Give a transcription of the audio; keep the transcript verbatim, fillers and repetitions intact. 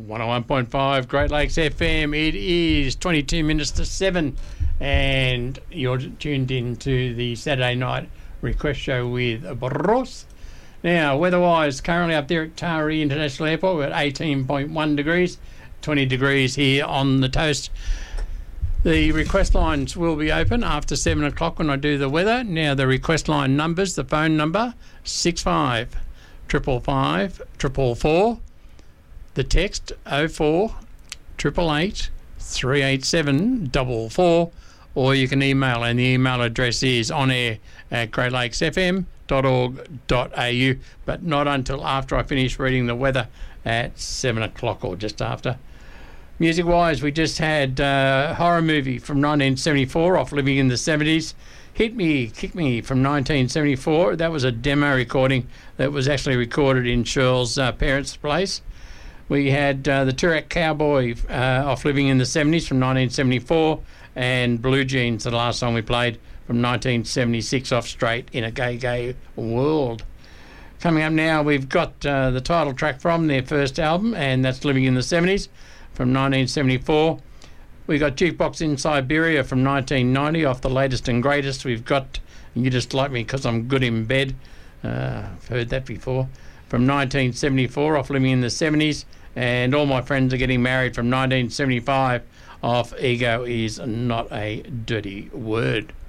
one oh one point five Great Lakes F M. It is twenty-two minutes to seven, and you're tuned in to the Saturday night request show with Bros. Now, weather-wise, currently up there at Taree International Airport, we're at eighteen point one degrees, twenty degrees here on the toast. The request lines will be open after seven o'clock when I do the weather. Now, the request line numbers, the phone number, six five triple five triple four. The text oh four eight eight eight three eight seven four four, or you can email, and the email address is onair at great lakes f m dot org dot a u, but not until after I finish reading the weather at seven o'clock or just after. Music-wise, we just had a horror movie from nineteen seventy-four off Living in the seventies. Hit Me, Kick Me from nineteen seventy-four. That was a demo recording that was actually recorded in Shirl's uh, parents' place. We had uh, the Turak Cowboy uh, off Living in the seventies from nineteen seventy-four, and Blue Jeans, the last song we played, from nineteen seventy-six off Straight in a Gay Gay World. Coming up now, we've got uh, the title track from their first album, and that's Living in the seventies from nineteen seventy-four. We got Jukebox in Siberia from nineteen ninety off the latest and greatest. We've got You Just Like Me Because I'm Good in Bed. Uh, I've heard that before. From nineteen seventy-four off Living in the seventies. And All My Friends Are Getting Married from nineteen seventy-five off Ego Is Not a Dirty Word.